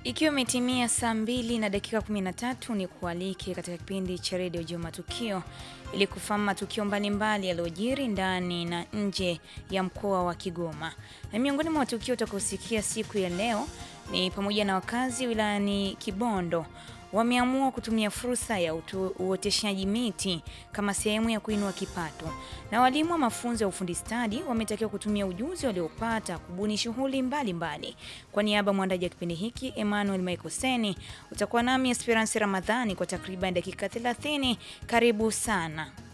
Ikiwa imetimia saa 2 na dakika 13, ni kualike katika kipindi cha Radio Jua Matukio ili kufahamu matukio mbalimbali yaliyojiri ndani na nje ya mkoa wa Kigoma. Na miongoni mwa matukio utakosikia siku ya leo ni pamoja na wakazi wilayani Kibondo wameamua kutumia fursa ya uoteshaji miti kama sehemu ya kuinua kipato. Na walimu wa mafunzo ya ufundi stadi wametakiwa kutumia ujuzi waliopata kubuni shughuli mbalimbali. Kwa niaba mwandaji wa kipindi hiki Emmanuel Maikoseni, utakuwa nami Esperance Ramadhani kwa takriban dakika 30. Karibu sana.